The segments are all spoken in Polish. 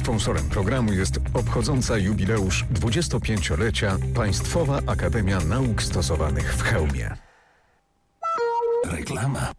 Sponsorem programu jest obchodząca jubileusz 25-lecia Państwowa Akademia Nauk Stosowanych w Chełmie. Reklama.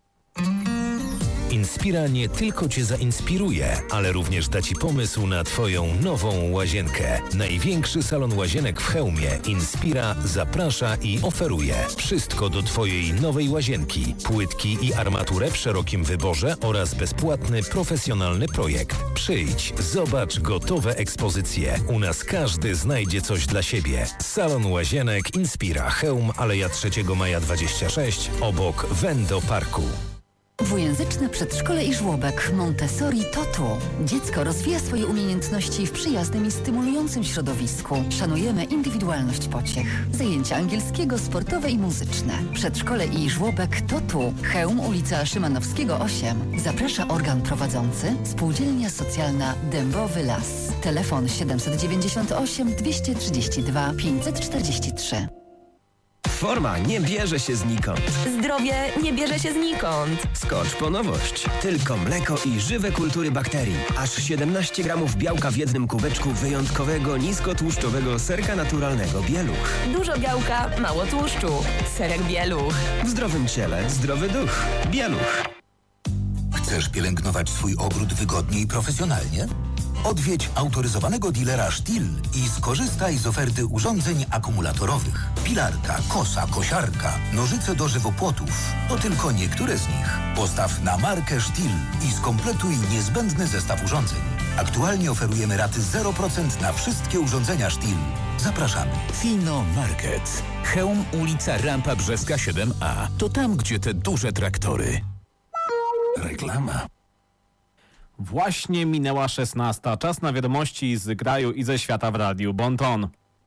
Inspira nie tylko Cię zainspiruje, ale również da Ci pomysł na Twoją nową łazienkę. Największy salon łazienek w Chełmie Inspira zaprasza i oferuje wszystko do Twojej nowej łazienki. Płytki i armaturę w szerokim wyborze oraz bezpłatny, profesjonalny projekt. Przyjdź, zobacz gotowe ekspozycje. U nas każdy znajdzie coś dla siebie. Salon łazienek Inspira Chełm, Aleja 3 Maja 26, obok Wendo Parku. Dwujęzyczne przedszkole i żłobek Montessori to tu. Dziecko rozwija swoje umiejętności w przyjaznym i stymulującym środowisku. Szanujemy indywidualność pociech. Zajęcia angielskiego, sportowe i muzyczne. Przedszkole i żłobek to tu. Chełm, ulica Szymanowskiego 8. Zaprasza organ prowadzący Spółdzielnia Socjalna Dębowy Las. Telefon 798 232 543. Forma nie bierze się znikąd. Zdrowie nie bierze się znikąd. Skocz po nowość. Tylko mleko i żywe kultury bakterii. Aż 17 gramów białka w jednym kubeczku wyjątkowego, niskotłuszczowego serka naturalnego Bieluch. Dużo białka, mało tłuszczu. Serek Bieluch. W zdrowym ciele zdrowy duch. Bieluch. Chcesz pielęgnować swój ogród wygodnie i profesjonalnie? Odwiedź autoryzowanego dealera Stihl i skorzystaj z oferty urządzeń akumulatorowych. Pilarka, kosa, kosiarka, nożyce do żywopłotów. To tylko niektóre z nich. Postaw na markę Stihl i skompletuj niezbędny zestaw urządzeń. Aktualnie oferujemy raty 0% na wszystkie urządzenia Stihl. Zapraszamy. Fino Market. Chełm, ulica Rampa Brzeska 7A. To tam, gdzie te duże traktory. Reklama. Właśnie minęła 16. Czas na wiadomości z kraju i ze świata w Radiu Bon Ton.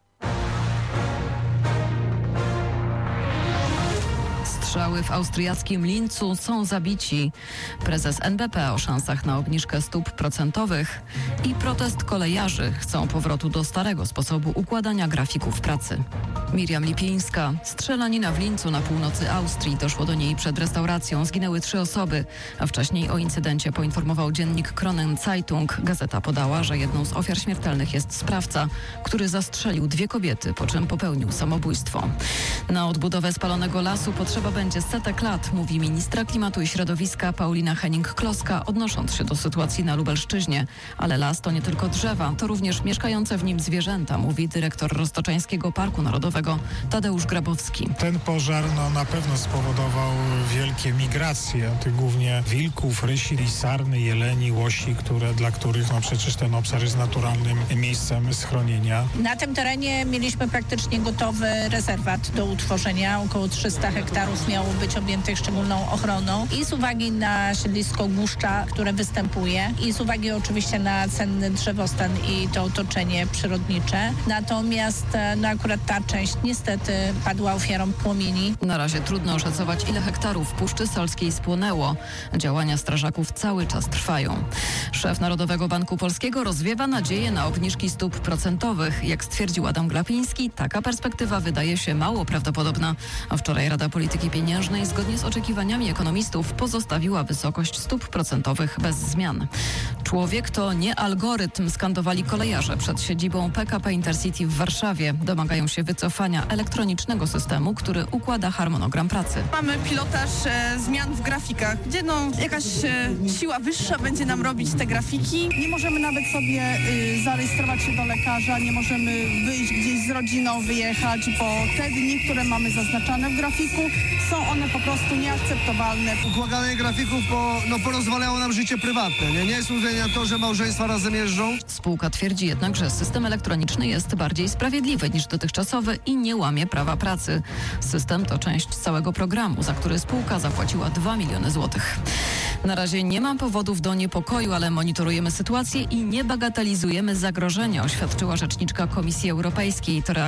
Strzały w austriackim Lincu są zabici. Prezes NBP o szansach na obniżkę stóp procentowych i protest kolejarzy chcą powrotu do starego sposobu układania grafików pracy. Miriam Lipińska. Strzelanina w Lincu na północy Austrii. Doszło do niej przed restauracją. Zginęły 3 osoby, a wcześniej o incydencie poinformował dziennik Kronen Zeitung. Gazeta podała, że jedną z ofiar śmiertelnych jest sprawca, który zastrzelił 2 kobiety, po czym popełnił samobójstwo. Na odbudowę spalonego lasu potrzeba będzie setek lat, mówi ministra klimatu i środowiska Paulina Henning-Kloska, odnosząc się do sytuacji na Lubelszczyźnie. Ale las to nie tylko drzewa, to również mieszkające w nim zwierzęta, mówi dyrektor Roztoczańskiego Parku Narodowego Tadeusz Grabowski. Ten pożar na pewno spowodował wielkie migracje, tych głównie wilków, rysi, sarny, jeleni, łosi, dla których przecież ten obszar jest naturalnym miejscem schronienia. Na tym terenie mieliśmy praktycznie gotowy rezerwat do utworzenia. Około 300 hektarów miało być objętych szczególną ochroną i z uwagi na siedlisko Głuszcza, które występuje i z uwagi oczywiście na cenny drzewostan i to otoczenie przyrodnicze. Natomiast akurat ta część niestety padła ofiarą płomieni. Na razie trudno oszacować, ile hektarów Puszczy Salskiej spłonęło. Działania strażaków cały czas trwają. Szef Narodowego Banku Polskiego rozwiewa nadzieję na obniżki stóp procentowych. Jak stwierdził Adam Glapiński, taka perspektywa wydaje się mało prawdopodobna. A wczoraj Rada Polityki Pieniężnej zgodnie z oczekiwaniami ekonomistów pozostawiła wysokość stóp procentowych bez zmian. Człowiek to nie algorytm, skandowali kolejarze przed siedzibą PKP Intercity w Warszawie. Domagają się wycofania elektronicznego systemu, który układa harmonogram pracy. Mamy pilotaż zmian w grafikach, gdzie jakaś siła wyższa będzie nam robić te grafiki. Nie możemy nawet sobie zarejestrować się do lekarza, nie możemy wyjść gdzieś z rodziną, wyjechać, bo te dni, które mamy zaznaczone w grafiku, są one po prostu nieakceptowalne. Układanie grafików, bo porozwalało nam życie prywatne. Nie służenie na to, że małżeństwa razem jeżdżą. Spółka twierdzi jednak, że system elektroniczny jest bardziej sprawiedliwy niż dotychczasowy i nie łamie prawa pracy. System to część całego programu, za który spółka zapłaciła 2 miliony złotych. Na razie nie mam powodów do niepokoju, ale monitorujemy sytuację i nie bagatelizujemy zagrożenia, oświadczyła rzeczniczka Komisji Europejskiej. To